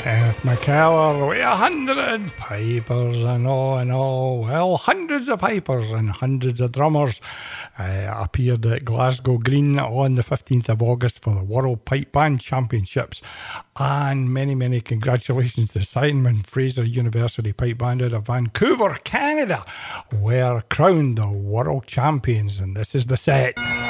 Kenneth McKellar with 100 pipers and all. Well, hundreds of pipers and hundreds of drummers appeared at Glasgow Green on the 15th of August for the World Pipe Band Championships. And many, many congratulations to Simon Fraser University Pipe Band out of Vancouver, Canada, were crowned the world champions. And this is the set.